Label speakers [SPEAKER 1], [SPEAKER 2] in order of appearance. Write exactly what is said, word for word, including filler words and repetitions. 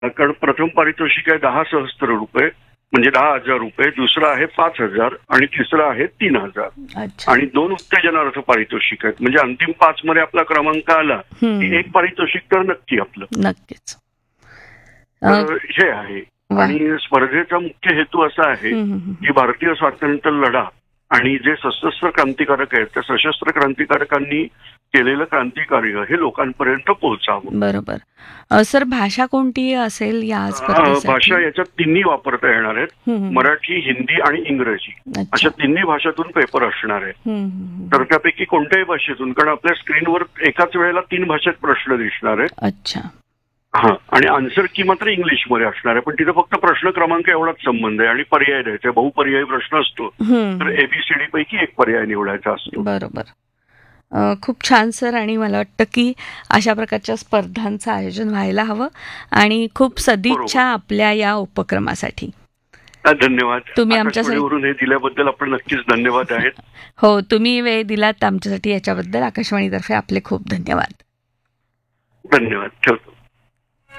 [SPEAKER 1] कारण प्रथम पारितोषिक आहे दहा सहस्त्र रुपये म्हणजे दहा हजार रुपये, दुसरं आहे पाच हजार आणि तिसरं आहे तीन हजार आणि दोन उत्तेजनार्थ पारितोषिक आहेत. म्हणजे अंतिम पाच मध्ये आपला क्रमांक आला की एक पारितोषिक तर नक्की आपलं.
[SPEAKER 2] नक्कीच
[SPEAKER 1] हे आहे. आणि स्पर्धेचा मुख्य हेतू असा आहे की भारतीय स्वातंत्र्य लढा आणि जे सशस्त्र क्रांतिकारक आहेत त्या सशस्त्र क्रांतिकारकांनी केलेलं क्रांतिकार्य हे लोकांपर्यंत पोहोचावं.
[SPEAKER 2] बरोबर सर. भाषा कोणती असेल या
[SPEAKER 1] भाषा याच्यात तिन्ही वापरता येणार आहेत. मराठी, हिंदी आणि इंग्रजी अशा तिन्ही भाषातून पेपर असणार आहे. तर त्यापैकी कोणत्याही भाषेतून, कारण आपल्या स्क्रीनवर एकाच वेळेला तीन भाषेत प्रश्न दिसणार आहेत.
[SPEAKER 2] अच्छा.
[SPEAKER 1] हा. आणि आन्सर की मात्र इंग्लिशमध्ये असणार आहे. पण तिथे फक्त प्रश्न क्रमांक एवढाच संबंध आहे आणि पर्याय द्यायचे. बहुपर्यायी प्रश्न असतो तर एबीसीडी पैकी एक पर्याय निवडायचा असतो.
[SPEAKER 2] बरोबर. खूप छान सर. आणि मला वाटतं की अशा प्रकारच्या स्पर्धांचं आयोजन व्हायला हवं आणि खूप सदिच्छा आपल्या या उपक्रमासाठी.
[SPEAKER 1] धन्यवाद. तुम्ही आमच्यासाठी हे दिल्याबद्दल आपण नक्कीच धन्यवाद आहेत.
[SPEAKER 2] हो, तुम्ही वेळ दिलात आमच्यासाठी याच्याबद्दल आकाशवाणीतर्फे आपले खूप धन्यवाद.
[SPEAKER 1] धन्यवाद. ठेवतो.